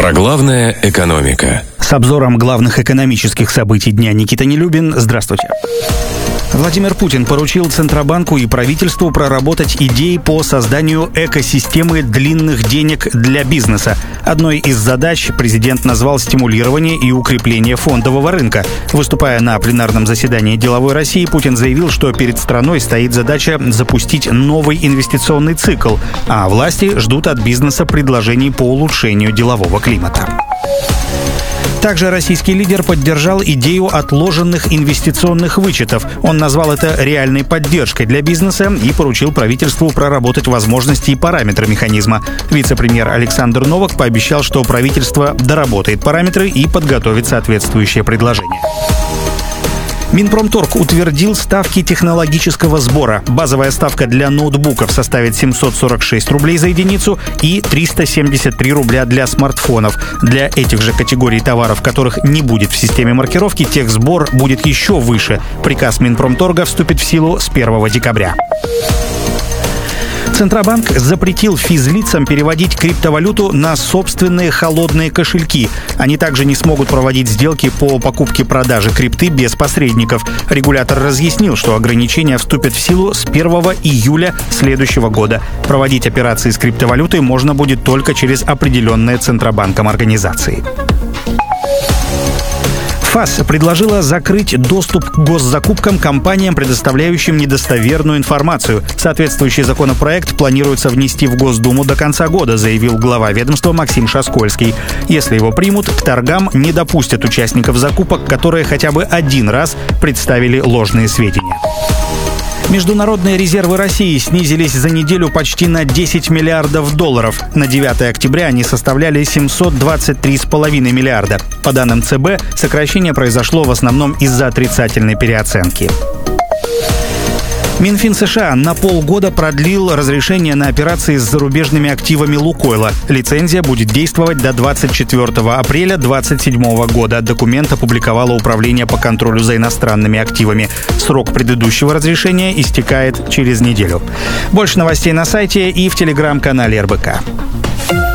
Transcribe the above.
Про главное – экономика. С обзором главных экономических событий дня Никита Нелюбин. Здравствуйте. Владимир Путин поручил Центробанку и правительству проработать идеи по созданию экосистемы длинных денег для бизнеса. Одной из задач президент назвал стимулирование и укрепление фондового рынка. Выступая на пленарном заседании «Деловой России», Путин заявил, что перед страной стоит задача запустить новый инвестиционный цикл, а власти ждут от бизнеса предложений по улучшению делового климата. Также российский лидер поддержал идею отложенных инвестиционных вычетов. Он назвал это реальной поддержкой для бизнеса и поручил правительству проработать возможности и параметры механизма. Вице-премьер Александр Новак пообещал, что правительство доработает параметры и подготовит соответствующее предложение. Минпромторг утвердил ставки технологического сбора. Базовая ставка для ноутбуков составит 746 рублей за единицу и 373 рубля для смартфонов. Для этих же категорий товаров, которых не будет в системе маркировки, техсбор будет еще выше. Приказ Минпромторга вступит в силу с 1 декабря. Центробанк запретил физлицам переводить криптовалюту на собственные холодные кошельки. Они также не смогут проводить сделки по покупке-продаже крипты без посредников. Регулятор разъяснил, что ограничения вступят в силу с 1 июля следующего года. Проводить операции с криптовалютой можно будет только через определенные Центробанком организации. ФАС предложила закрыть доступ к госзакупкам компаниям, предоставляющим недостоверную информацию. Соответствующий законопроект планируется внести в Госдуму до конца года, заявил глава ведомства Максим Шаскольский. Если его примут, к торгам не допустят участников закупок, которые хотя бы один раз представили ложные сведения. Международные резервы России снизились за неделю почти на 10 миллиардов долларов. На 9 октября они составляли 723,5 миллиарда. По данным ЦБ, сокращение произошло в основном из-за отрицательной переоценки. Минфин США на полгода продлил разрешение на операции с зарубежными активами «Лукойла». Лицензия будет действовать до 24 апреля 2027 года. Документ опубликовало Управление по контролю за иностранными активами. Срок предыдущего разрешения истекает через неделю. Больше новостей на сайте и в телеграм-канале РБК.